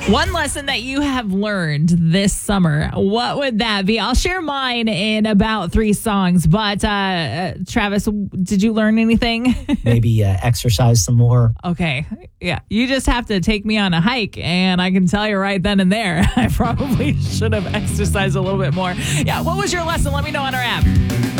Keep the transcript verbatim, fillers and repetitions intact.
One lesson that you have learned this summer, what would that be? I'll share mine in about three songs. But uh, Travis, did you learn anything? Maybe uh, exercise some more. Okay. Yeah. You just have to take me on a hike, and I can tell you right then and there, I probably should have exercised a little bit more. Yeah. What was your lesson? Let me know on our app.